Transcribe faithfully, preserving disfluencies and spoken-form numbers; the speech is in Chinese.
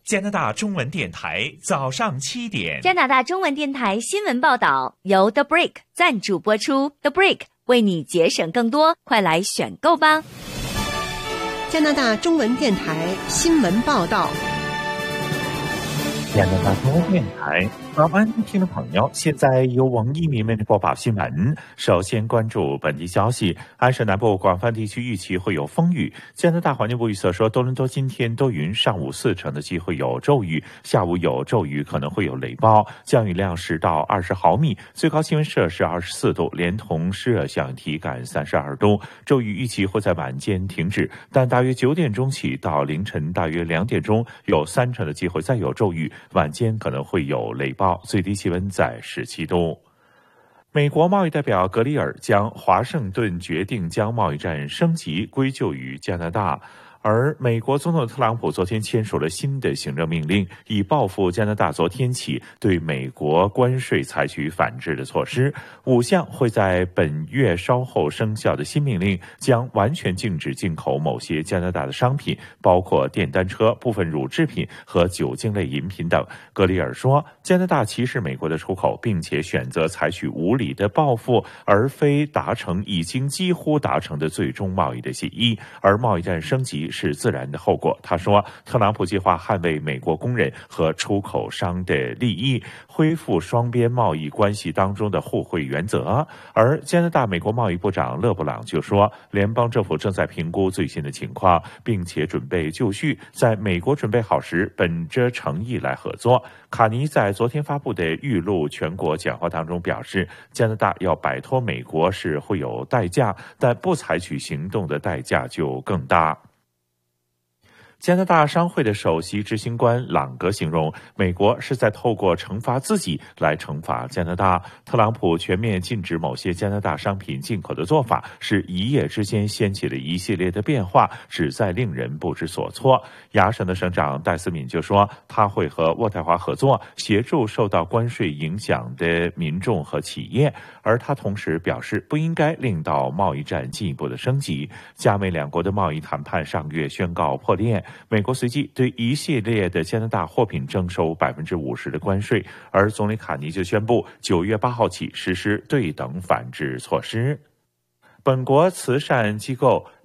加拿大中文电台早上七点， 加拿大中文电台新闻报道由 The Brick 赞助播出。The Brick 为你节省更多，快来选购吧！ 加拿大中文电台新闻报道。 加拿大中文电台早安，听众朋友，现在由王一鸣为您播报新闻。首先关注本地消息，安省南部广泛地区预期会有风雨。加拿大环境部预测说，多伦多今天多云，上午四成的机会有骤雨，下午有骤雨，可能会有雷暴，降雨量十到二十毫米，最高气温摄氏二十四度，连同湿热效应体感三十二度。骤雨预期会在晚间停止，但大约九点钟起到凌晨大约两点钟，有三成的机会再有骤雨，晚间可能会有雷暴，最低气温在十七度。美国贸易代表格里尔将华盛顿决定将贸易战升级归咎于加拿大。而美国总统特朗普昨天签署了新的行政命令，以报复加拿大昨天起对美国关税采取反制的措施。五项会在本月稍后生效的新命令将完全禁止进口某些加拿大的商品，包括电单车、部分乳制品和酒精类饮品等。格里尔说，加拿大歧视美国的出口，并且选择采取无理的报复，而非达成已经几乎达成的最终贸易的协议，而贸易战升级是自然的后果。他说，特朗普计划捍卫美国工人和出口商的利益，恢复双边贸易关系当中的互惠原则。而加拿大美国贸易部长勒布朗就说，联邦政府正在评估最新的情况，并且准备就绪，在美国准备好时，本着诚意来合作。卡尼在昨天发布的预录全国讲话当中表示，加拿大要摆脱美国是会有代价，但不采取行动的代价就更大。加拿大商会的首席执行官朗格形容，美国是在透过惩罚自己来惩罚加拿大。特朗普全面禁止某些加拿大商品进口的做法，是一夜之间掀起了一系列的变化，旨在令人不知所措。亚省的省长戴斯敏就说，他会和渥太华合作，协助受到关税影响的民众和企业，而他同时表示，不应该令到贸易战进一步的升级。加美两国的贸易谈判上月宣告破裂，美国随即对一系列的加拿大货品征收百分之五十的关税，而总理卡尼就宣布九月八号起实施对等反制措施。本国慈善机构